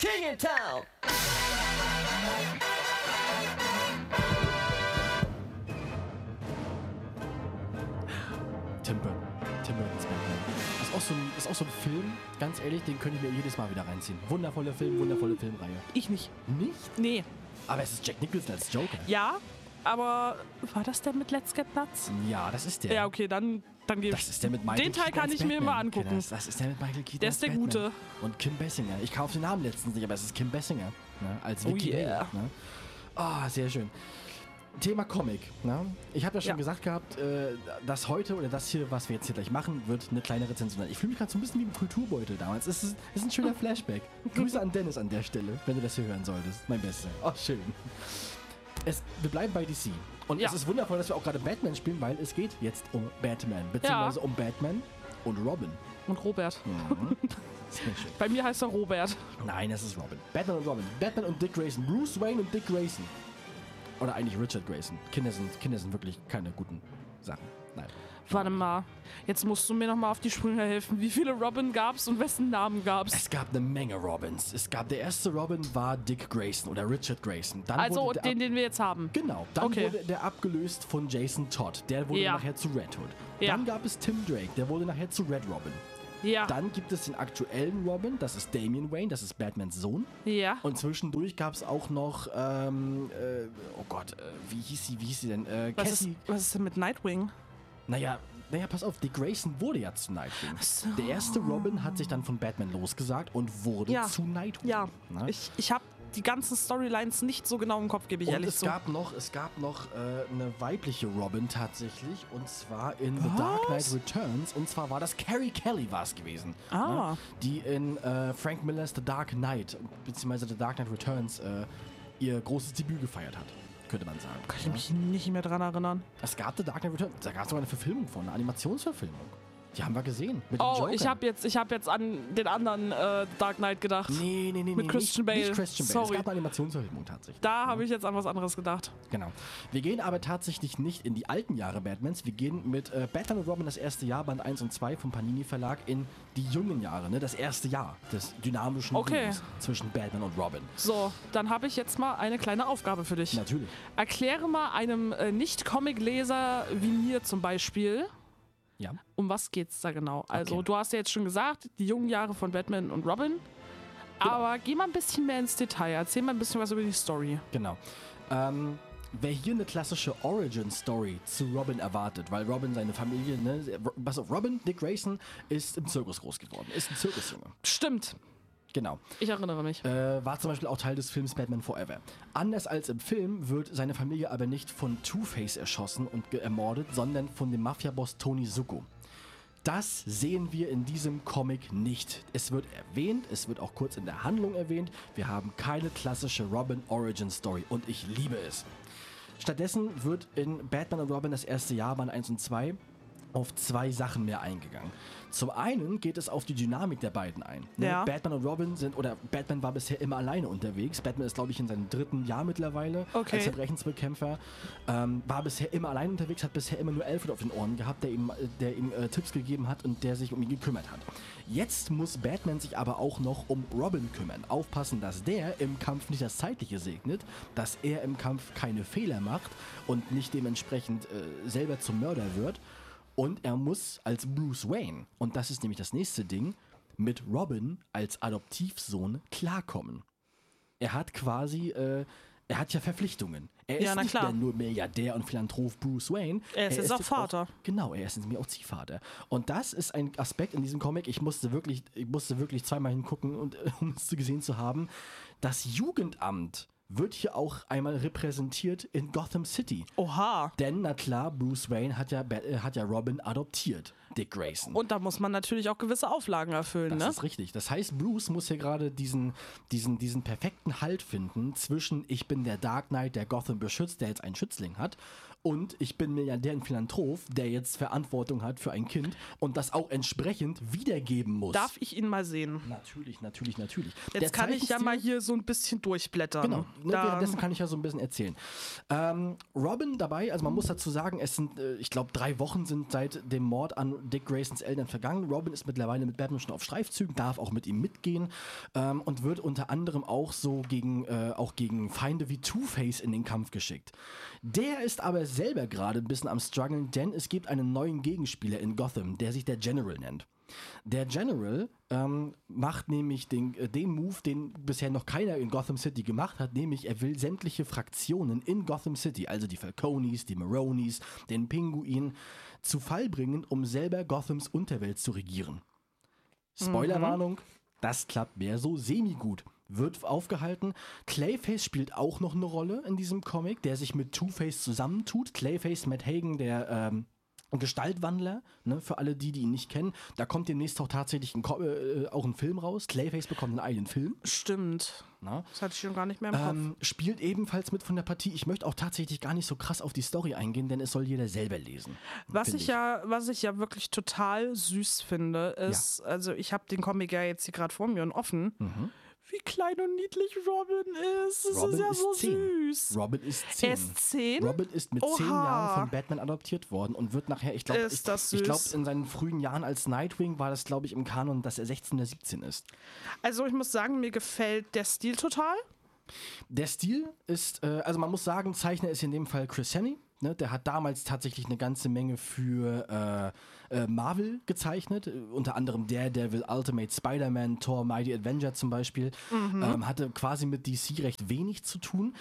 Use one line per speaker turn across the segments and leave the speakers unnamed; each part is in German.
King in Town.
Tim Burton's Batman. Ist auch so ein Film, ganz ehrlich, den könnte ich mir jedes Mal wieder reinziehen. Wundervoller Film, wundervolle Filmreihe.
Ich nicht.
Nicht?
Nee.
Aber es ist Jack Nicholson als Joker.
Ja, aber war das der mit Let's Get Nuts?
Ja, das ist der.
Ja, okay, dann gebe
Das ist der mit Michael
Den Teil
Keaton
kann
als
ich mir
Batman.
mal angucken.
Das ist der mit Michael Keaton
Der
als
ist der
Batman.
Gute.
Und Kim Basinger. Ich kaufe den Namen letztens nicht, aber es ist Kim Basinger. Ne? Als
Oh
Vicky
yeah.
Vale, ne? Oh, sehr schön. Thema Comic. Ne? Ich habe ja schon gesagt gehabt, das heute oder das hier, was wir jetzt hier gleich machen, wird eine kleine Rezension. Ich fühle mich gerade so ein bisschen wie im Kulturbeutel damals. Es ist ein schöner Flashback. Grüße an Dennis an der Stelle, wenn du das hier hören solltest. Mein Bester. Oh, schön. Wir bleiben bei DC. Und es ist wundervoll, dass wir auch gerade Batman spielen, weil es geht jetzt um Batman. Beziehungsweise um Batman und Robin.
Und Robert.
Sehr schön.
Bei mir heißt er Robert.
Nein, das ist Robin. Batman und Robin. Batman und Dick Grayson. Bruce Wayne und Dick Grayson. Oder eigentlich Richard Grayson. Kinder sind wirklich keine guten Sachen. Nein.
Warte mal. Jetzt musst du mir nochmal auf die Sprünge helfen. Wie viele Robin gab's und wessen Namen gab's?
Es gab eine Menge Robins. Der erste Robin war Dick Grayson oder Richard Grayson. Dann
Also
wurde
den wir jetzt haben.
Genau. Dann wurde der abgelöst von Jason Todd. Der wurde nachher zu Red Hood.
Ja.
Dann gab es Tim Drake. Der wurde nachher zu Red Robin.
Ja.
Dann gibt es den aktuellen Robin. Das ist Damian Wayne. Das ist Batmans Sohn.
Ja.
Und zwischendurch gab es auch noch, oh Gott, wie hieß sie denn?
Was ist denn mit Nightwing?
Naja, pass auf, Dick Grayson wurde ja zu Nightwing.
So.
Der erste Robin hat sich dann von Batman losgesagt und wurde zu Nightwing.
Ja,
Ne?
ich habe die ganzen Storylines nicht so genau im Kopf, gebe ich
Und
ehrlich
es
zu.
gab noch eine weibliche Robin tatsächlich, und zwar in The Dark Knight Returns, und zwar war das Carrie Kelly war es gewesen.
Ah.
Ne? Die in Frank Millers The Dark Knight, beziehungsweise The Dark Knight Returns, ihr großes Debüt gefeiert hat, könnte man sagen.
Kann ich mich nicht mehr dran erinnern.
Es gab The Dark Knight Returns, da gab es sogar eine Verfilmung von, eine Animationsverfilmung. Die haben wir gesehen. Mit dem
Oh,
Joker.
ich hab jetzt an den anderen Dark Knight gedacht.
Nee.
Mit Christian Bale.
Nicht Christian Bale.
Sorry.
Es gab eine Animationsverfilmung tatsächlich.
Da habe ich jetzt an was anderes gedacht.
Genau. Wir gehen aber tatsächlich nicht in die alten Jahre Batmans. Wir gehen mit Batman und Robin, das erste Jahr, Band 1 und 2 vom Panini Verlag, in die jungen Jahre, ne? Das erste Jahr des dynamischen Duos zwischen Batman und Robin.
So, dann habe ich jetzt mal eine kleine Aufgabe für dich.
Natürlich.
Erkläre mal einem Nicht-Comic-Leser wie mir zum Beispiel,
Ja.
um was geht's da genau? Also,
Okay.
du hast ja jetzt schon gesagt, die jungen Jahre von Batman und Robin. Aber geh mal ein bisschen mehr ins Detail. Erzähl mal ein bisschen was über die Story.
Genau. Wer hier eine klassische Origin-Story zu Robin erwartet, weil Robin seine Familie, ne, pass auf, Robin, Dick Grayson, ist im Zirkus groß geworden, ist ein Zirkusjunge.
Stimmt.
Genau.
Ich erinnere mich.
War zum Beispiel auch Teil des Films Batman Forever. Anders als im Film wird seine Familie aber nicht von Two-Face erschossen und ermordet, sondern von dem Mafia-Boss Tony Zucco. Das sehen wir in diesem Comic nicht. Es wird erwähnt, es wird auch kurz in der Handlung erwähnt. Wir haben keine klassische Robin-Origin-Story und ich liebe es. Stattdessen wird in Batman und Robin das erste Jahr, Band 1 und 2, auf zwei Sachen mehr eingegangen. Zum einen geht es auf die Dynamik der beiden ein. Ne?
Ja.
Batman und Robin Batman war bisher immer alleine unterwegs. Batman ist, glaube ich, in seinem 3. Jahr mittlerweile als Verbrechensbekämpfer. War bisher immer alleine unterwegs, hat bisher immer nur Alfred auf den Ohren gehabt, der ihm Tipps gegeben hat und der sich um ihn gekümmert hat. Jetzt muss Batman sich aber auch noch um Robin kümmern. Aufpassen, dass der im Kampf nicht das Zeitliche segnet, dass er im Kampf keine Fehler macht und nicht dementsprechend selber zum Mörder wird. Und er muss als Bruce Wayne, und das ist nämlich das nächste Ding, mit Robin als Adoptivsohn klarkommen. Er hat quasi, er hat ja Verpflichtungen. Er ist nicht mehr nur Milliardär und Philanthrop Bruce Wayne.
Er ist jetzt auch Vater.
Genau, er ist nämlich auch Ziehvater. Und das ist ein Aspekt in diesem Comic, ich musste wirklich zweimal hingucken, um es gesehen zu haben. Das Jugendamt wird hier auch einmal repräsentiert in Gotham City.
Oha.
Denn, na klar, Bruce Wayne hat ja Robin adoptiert, Dick Grayson.
Und da muss man natürlich auch gewisse Auflagen erfüllen,
Das ist richtig. Das heißt, Bruce muss hier gerade diesen perfekten Halt finden zwischen ich bin der Dark Knight, der Gotham beschützt, der jetzt einen Schützling hat, und ich bin Milliardär und Philanthrop, der jetzt Verantwortung hat für ein Kind und das auch entsprechend wiedergeben muss.
Darf ich ihn mal sehen?
Natürlich.
Jetzt kann ich ja mal hier so ein bisschen durchblättern.
Genau, währenddessen kann ich ja so ein bisschen erzählen. Robin dabei, also man muss dazu sagen, es sind, ich glaube, 3 Wochen sind seit dem Mord an Dick Graysons Eltern vergangen. Robin ist mittlerweile mit Batman schon auf Streifzügen, darf auch mit ihm mitgehen und wird unter anderem auch so gegen Feinde wie Two-Face in den Kampf geschickt. Der ist aber selber gerade ein bisschen am struggeln, denn es gibt einen neuen Gegenspieler in Gotham, der sich der General nennt. Der General macht nämlich den Move, den bisher noch keiner in Gotham City gemacht hat, nämlich er will sämtliche Fraktionen in Gotham City, also die Falconis, die Maronis, den Pinguin, zu Fall bringen, um selber Gothams Unterwelt zu regieren. Spoilerwarnung, das klappt mehr so semi-gut. Wird aufgehalten. Clayface spielt auch noch eine Rolle in diesem Comic, der sich mit Two-Face zusammentut. Clayface, Matt Hagen, der Gestaltwandler, ne, für alle die ihn nicht kennen. Da kommt demnächst auch tatsächlich auch ein Film raus. Clayface bekommt einen eigenen Film.
Stimmt. Na? Das hatte ich schon gar nicht mehr im Kopf.
Spielt ebenfalls mit von der Partie. Ich möchte auch tatsächlich gar nicht so krass auf die Story eingehen, denn es soll jeder selber lesen.
Was ich ja wirklich total süß finde, ist, also ich habe den Comic ja jetzt hier gerade vor mir und offen. Wie klein und niedlich Robin ist. Das ist ja so
10.
süß.
Robin ist 10.
Er ist 10?
Robin ist mit 10 Jahren von Batman adoptiert worden und wird nachher, ich glaube, in seinen frühen Jahren als Nightwing war das, glaube ich, im Kanon, dass er 16 oder 17 ist.
Also ich muss sagen, mir gefällt der Stil total.
Der Stil ist, also man muss sagen, Zeichner ist in dem Fall Chris Samnee. Ne, der hat damals tatsächlich eine ganze Menge für Marvel gezeichnet, unter anderem Daredevil, Ultimate Spider-Man, Thor, Mighty Avenger zum Beispiel. Hatte quasi mit DC recht wenig zu tun.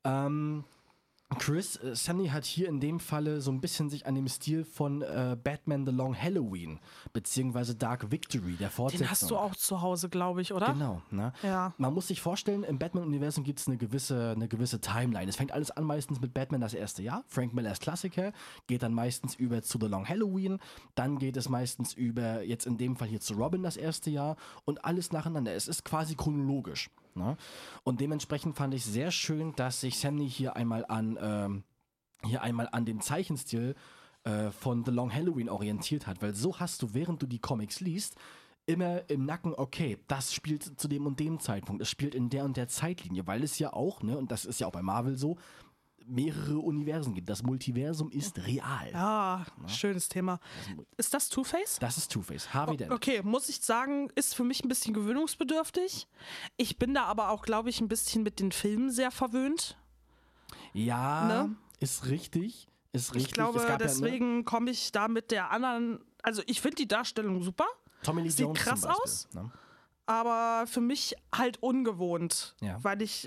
Chris Samnee hat hier in dem Falle so ein bisschen sich an dem Stil von Batman The Long Halloween beziehungsweise Dark Victory, der Fortsetzung.
Den hast du auch zu Hause, glaube ich, oder?
Genau. Ne?
Ja.
Man muss sich vorstellen, im Batman-Universum gibt es eine gewisse Timeline. Es fängt alles an meistens mit Batman das erste Jahr, Frank Millers Klassiker, geht dann meistens über zu The Long Halloween, dann geht es meistens über, jetzt in dem Fall hier zu Robin das erste Jahr und alles nacheinander. Es ist quasi chronologisch. Ne? Und dementsprechend fand ich sehr schön, dass sich Samnee hier einmal an dem Zeichenstil von The Long Halloween orientiert hat, weil so hast du, während du die Comics liest, immer im Nacken, okay, das spielt zu dem und dem Zeitpunkt, es spielt in der und der Zeitlinie, weil es ja auch, ne, und das ist ja auch bei Marvel so, mehrere Universen gibt. Das Multiversum ist real.
Ja, schönes Thema. Ist das Two-Face?
Das ist Two-Face. Harvey Dent.
Okay, muss ich sagen, ist für mich ein bisschen gewöhnungsbedürftig. Ich bin da aber auch, glaube ich, ein bisschen mit den Filmen sehr verwöhnt.
Ja, ne? Ist richtig.
Ich glaube, deswegen komme ich da mit der anderen, also ich finde die Darstellung super.
Tommy Lee
Sieht
Jones
krass aus, ne? Aber für mich halt ungewohnt, weil ich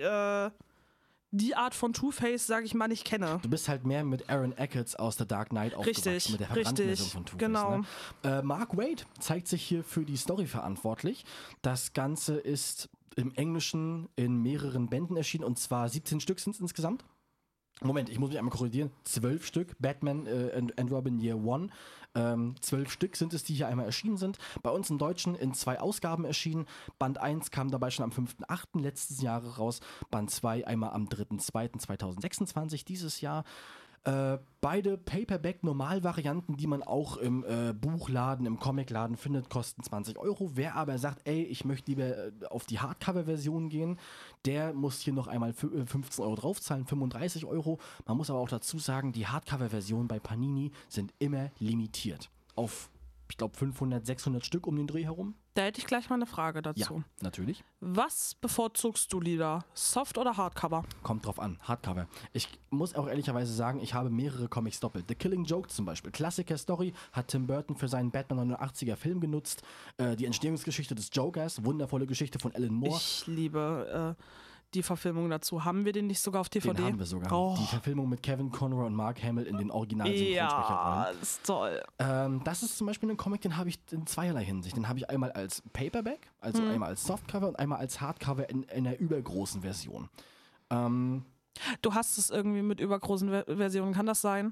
die Art von Two-Face, sage ich mal, nicht kenne.
Du bist halt mehr mit Aaron Eckhart aus The Dark Knight aufgewachsen, mit der verbrannten Version von Two-Face.
Genau.
Ne? Mark Waid zeigt sich hier für die Story verantwortlich. Das Ganze ist im Englischen in mehreren Bänden erschienen, und zwar 17 Stück sind es insgesamt. Moment, ich muss mich einmal korrigieren. 12 Stück, Batman and Robin Year One. 12 Stück sind es, die hier einmal erschienen sind. Bei uns im Deutschen in 2 Ausgaben erschienen. Band 1 kam dabei schon am 5.8. letzten Jahres raus. Band 2 einmal am 3.2.2026 dieses Jahr. Beide Paperback-Normalvarianten, die man auch im Buchladen, im Comicladen findet, kosten 20 Euro. Wer aber sagt, ey, ich möchte lieber auf die Hardcover-Version gehen, der muss hier noch einmal 15 Euro draufzahlen, 35 Euro. Man muss aber auch dazu sagen, die Hardcover-Versionen bei Panini sind immer limitiert auf, ich glaube, 500, 600 Stück um den Dreh herum.
Da hätte ich gleich mal eine Frage dazu.
Ja, natürlich.
Was bevorzugst du lieber? Soft oder Hardcover?
Kommt drauf an, Hardcover. Ich muss auch ehrlicherweise sagen, ich habe mehrere Comics doppelt. The Killing Joke zum Beispiel, Klassiker-Story, hat Tim Burton für seinen Batman 89er Film genutzt. Die Entstehungsgeschichte des Jokers, wundervolle Geschichte von Alan Moore.
Ich liebe die Verfilmung dazu. Haben wir den nicht sogar auf DVD?
Den haben wir sogar. Oh. Die Verfilmung mit Kevin Conroy und Mark Hamill in den Original-Synchronsprecherrollen.
Ja, das ist toll.
Das ist zum Beispiel ein Comic, den habe ich in zweierlei Hinsicht. Den habe ich einmal als Paperback, also einmal als Softcover und einmal als Hardcover in einer übergroßen Version.
Du hast es irgendwie mit übergroßen Versionen, kann das sein?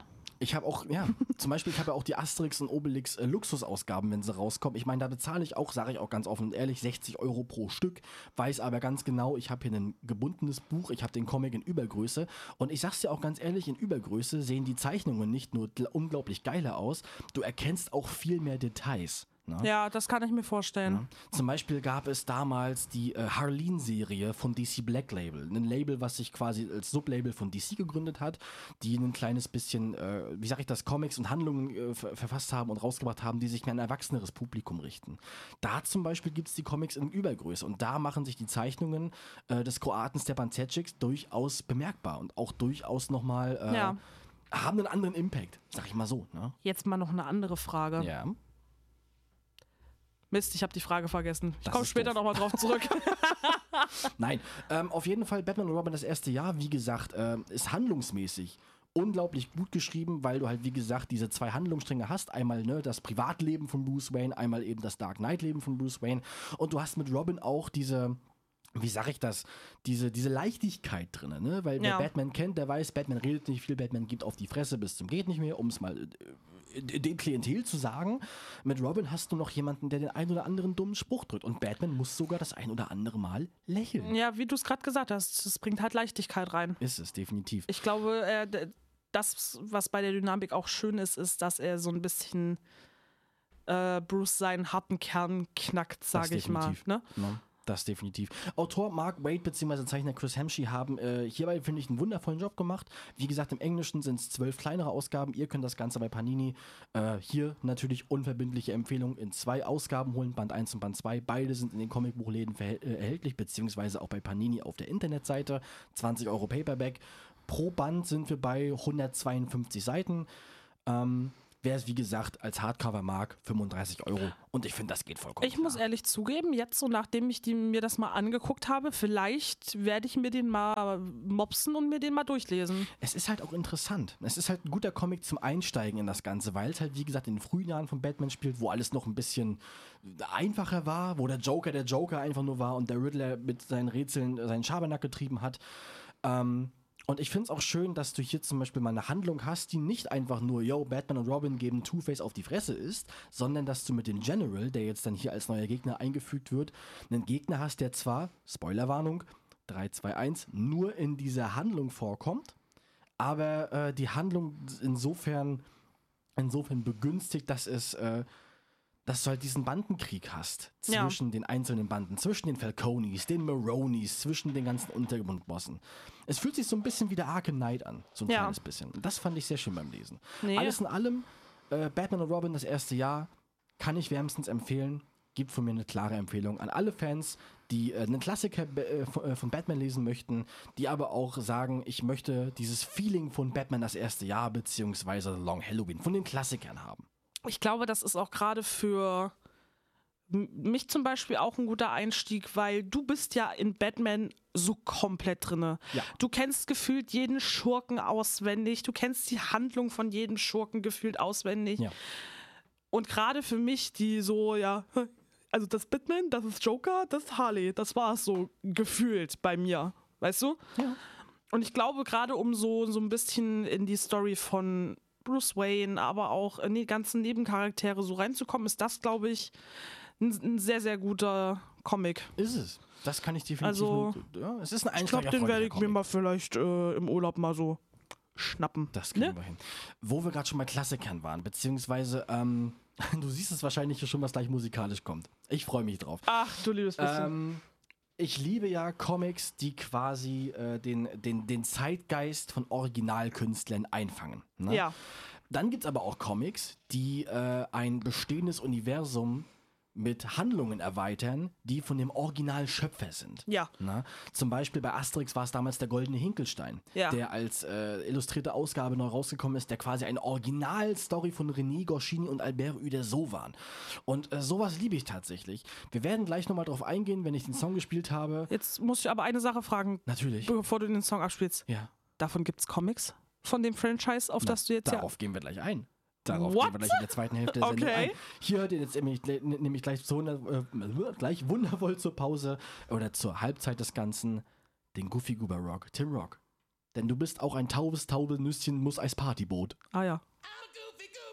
Ich habe auch, zum Beispiel, ich habe ja auch die Asterix und Obelix Luxusausgaben, wenn sie rauskommen. Ich meine, da bezahle ich auch, sage ich auch ganz offen und ehrlich, 60 € pro Stück. Weiß aber ganz genau, ich habe hier ein gebundenes Buch, ich habe den Comic in Übergröße. Und ich sag's dir auch ganz ehrlich, in Übergröße sehen die Zeichnungen nicht nur unglaublich geiler aus, du erkennst auch viel mehr Details. Ne?
Ja, das kann ich mir vorstellen.
Ja. Zum Beispiel gab es damals die Harleen-Serie von DC Black Label. Ein Label, was sich quasi als Sublabel von DC gegründet hat, die ein kleines bisschen, Comics und Handlungen verfasst haben und rausgebracht haben, die sich mehr an ein erwachseneres Publikum richten. Da zum Beispiel gibt es die Comics in Übergröße und da machen sich die Zeichnungen des Kroaten Stepan Cecic durchaus bemerkbar und auch durchaus nochmal haben einen anderen Impact, sag ich mal so. Ne?
Jetzt mal noch eine andere Frage.
Ja.
Mist, ich habe die Frage vergessen. Ich komme später nochmal drauf zurück.
Nein, auf jeden Fall Batman und Robin das erste Jahr, wie gesagt, ist handlungsmäßig unglaublich gut geschrieben, weil du halt, wie gesagt, diese zwei Handlungsstränge hast. Einmal das Privatleben von Bruce Wayne, einmal eben das Dark Knight-Leben von Bruce Wayne. Und du hast mit Robin auch diese Leichtigkeit drin, ne? Weil wer Batman kennt, der weiß, Batman redet nicht viel, Batman gibt auf die Fresse bis zum geht nicht mehr, um es mal dem Klientel zu sagen. Mit Robin hast du noch jemanden, der den einen oder anderen dummen Spruch drückt und Batman muss sogar das ein oder andere Mal lächeln.
Ja, wie du es gerade gesagt hast, es bringt halt Leichtigkeit rein.
Ist es, definitiv.
Ich glaube, das, was bei der Dynamik auch schön ist, ist, dass er so ein bisschen Bruce seinen harten Kern knackt, sage ich mal. Ne?
Ja. Das definitiv. Autor Mark Waid bzw. Zeichner Chris Hemschi haben hierbei, finde ich, einen wundervollen Job gemacht. Wie gesagt, im Englischen sind es 12 kleinere Ausgaben. Ihr könnt das Ganze bei Panini hier natürlich unverbindliche Empfehlung in 2 Ausgaben holen, Band 1 und Band 2. Beide sind in den Comicbuchläden erhältlich, beziehungsweise auch bei Panini auf der Internetseite. 20 € Paperback. Pro Band sind wir bei 152 Seiten. Wer es, wie gesagt, als Hardcover mag, 35 €. Und ich finde, das geht vollkommen
Ich muss ehrlich zugeben, jetzt so nachdem ich mir das mal angeguckt habe, vielleicht werde ich mir den mal mopsen und mir den mal durchlesen.
Es ist halt auch interessant. Es ist halt ein guter Comic zum Einsteigen in das Ganze, weil es halt, wie gesagt, in den frühen Jahren von Batman spielt, wo alles noch ein bisschen einfacher war, wo der Joker einfach nur war und der Riddler mit seinen Rätseln seinen Schabernack getrieben hat. Und ich finde es auch schön, dass du hier zum Beispiel mal eine Handlung hast, die nicht einfach nur, Batman und Robin geben Two-Face auf die Fresse ist, sondern dass du mit dem General, der jetzt dann hier als neuer Gegner eingefügt wird, einen Gegner hast, der zwar, Spoilerwarnung, 3, 2, 1, nur in dieser Handlung vorkommt, aber die Handlung insofern begünstigt, dass du halt diesen Bandenkrieg hast zwischen den einzelnen Banden, zwischen den Falconis, den Maronis, zwischen den ganzen Untergrundbossen. Es fühlt sich so ein bisschen wie der Arkham Knight an, so ein kleines bisschen. Und das fand ich sehr schön beim Lesen. Nee. Alles in allem, Batman und Robin das erste Jahr, kann ich wärmstens empfehlen. Gibt von mir eine klare Empfehlung an alle Fans, die einen Klassiker von Batman lesen möchten, die aber auch sagen, ich möchte dieses Feeling von Batman das erste Jahr beziehungsweise Long Halloween von den Klassikern haben.
Ich glaube, das ist auch gerade für mich zum Beispiel auch ein guter Einstieg, weil du bist ja in Batman so komplett drinne. Ja. Du kennst gefühlt jeden Schurken auswendig, du kennst die Handlung von jedem Schurken gefühlt auswendig. Ja. Und gerade für mich, die so, also das Batman, das ist Joker, das ist Harley, das war es so gefühlt bei mir, weißt du? Ja. Und ich glaube, gerade um so ein bisschen in die Story von Bruce Wayne, aber auch in die ganzen Nebencharaktere so reinzukommen, ist das, glaube ich, ein sehr, sehr guter Comic.
Ist es. Das kann ich definitiv.
Also,
es ist ein Einsteigerfreundlicher Comic.
Ich glaube, den werde ich mir mal vielleicht im Urlaub mal so schnappen.
Das kriegen wir hin. Wo wir gerade schon bei Klassikern waren, beziehungsweise, du siehst es wahrscheinlich schon, was gleich musikalisch kommt. Ich freue mich drauf.
Ach, du liebes bisschen.
Ich liebe ja Comics, die quasi den Zeitgeist von Originalkünstlern einfangen. Ne? Ja. Dann gibt es aber auch Comics, die ein bestehendes Universum mit Handlungen erweitern, die von dem Originalschöpfer sind.
Ja.
Na? Zum Beispiel bei Asterix war es damals der Goldene Hinkelstein, der als illustrierte Ausgabe neu rausgekommen ist, der quasi eine Originalstory von René Goscinny und Albert Uderzo waren. Und sowas liebe ich tatsächlich. Wir werden gleich nochmal drauf eingehen, wenn ich den Song gespielt habe.
Jetzt muss ich aber eine Sache fragen.
Natürlich.
Bevor du den Song abspielst.
Ja.
Davon gibt es Comics? Von dem Franchise, auf das du jetzt
darauf gehen wir gleich ein. Darauf gehen wir gleich in der zweiten Hälfte der Sendung ein. Hier hört ihr jetzt nämlich gleich wundervoll zur Pause oder zur Halbzeit des Ganzen den Goofy Goober Rock, Tim Rock. Denn du bist auch ein taubes Nüsschen, muss Eis Partyboot.
Ah ja.
I'm a goofy goof.